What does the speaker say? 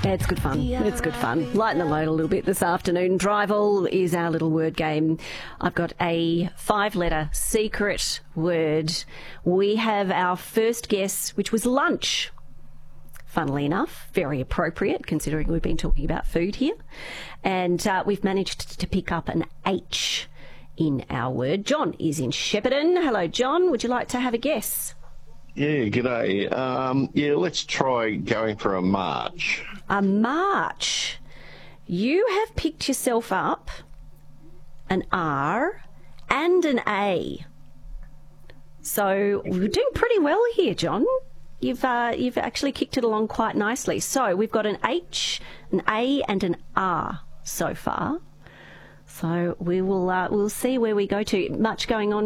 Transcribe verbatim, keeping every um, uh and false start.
It's good fun. It's good fun. Lighten the load a little bit this afternoon. Drive-all is our little word game. I've got a five-letter secret word. We have our first guess, which was lunch. Funnily enough, very appropriate considering we've been talking about food here. And uh, we've managed to pick up an H in our word. John is in Shepparton. Hello, John. Would you like to have a guess? Yeah, g'day. Um, yeah, let's try going for a march. A march. You have picked yourself up an R and an A. So we're doing pretty well here, John. You've uh, you've actually kicked it along quite nicely. So we've got an H, an A, and an R so far. So we will uh, we'll see where we go to. Much going on